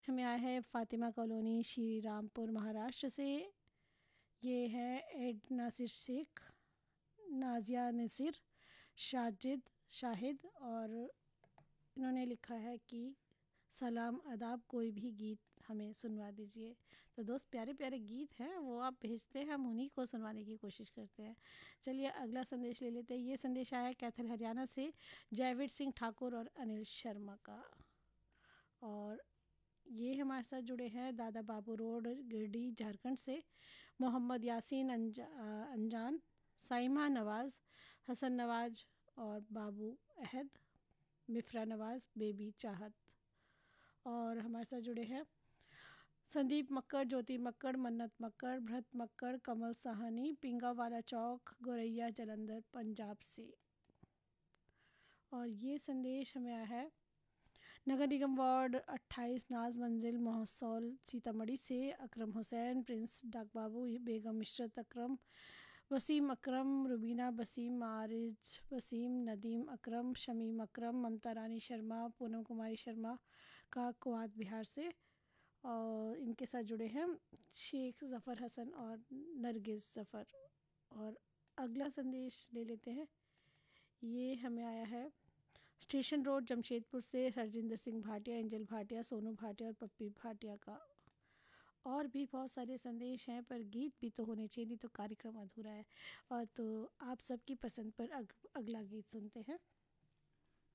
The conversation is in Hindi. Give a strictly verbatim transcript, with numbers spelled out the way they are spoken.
हमें आया है फातिमा कॉलोनी श्री रामपुर महाराष्ट्र से। ये है एड नासिर शेख, नाजिया नसीर, शाजिद शाहिद, और इन्होंने लिखा है कि सलाम आदाब, कोई भी गीत हमें सुनवा दीजिए। तो दोस्त, प्यारे प्यारे गीत हैं वो आप भेजते हैं, हम उन्हीं को सुनवाने की कोशिश करते हैं। चलिए अगला संदेश ले लेते हैं। ये संदेश आया कैथल हरियाणा से जयवीर सिंह ठाकुर और अनिल शर्मा का। और ये हमारे साथ जुड़े हैं दादा बाबू रोड, गिरडी, झारखंड से मोहम्मद यासीन अंजा, अनजान, साइमा नवाज़, हसन नवाज और बाबू अहद, मिफ्रा नवाज़, बेबी चाहत। और हमारे साथ जुड़े हैं संदीप मक्कड़, ज्योति मक्कड़, मन्नत मक्कड़, भरत मक्कड़, कमल साहनी, पिंगा वाला चौक, गोरैया, जलंधर, पंजाब से। और ये संदेश हमें आया है नगर निगम वार्ड अट्ठाईस, नाज मंजिल, मोहसौल, सीतामढ़ी से अकरम हुसैन, प्रिंस डाकबाबू, बेगम इशरत अकरम, वसीम अकरम, रुबीना बसीम, आरिज वसीम, नदीम अकरम, शमीम अकरम, ममता रानी शर्मा, पूनम कुमारी शर्मा का कुआत बिहार से। और इनके साथ जुड़े हैं शेख ज़फ़र हसन और नरगिस ज़फ़र। और अगला संदेश ले लेते हैं। ये हमें आया है स्टेशन रोड, जमशेदपुर से हरजिंदर सिंह भाटिया, एंजल भाटिया, सोनू भाटिया और पप्पी भाटिया का। और भी बहुत सारे संदेश हैं, पर गीत भी तो होने चाहिए, नहीं तो कार्यक्रम अधूरा है। और तो आप सबकी पसंद पर अग, अगला गीत सुनते हैं।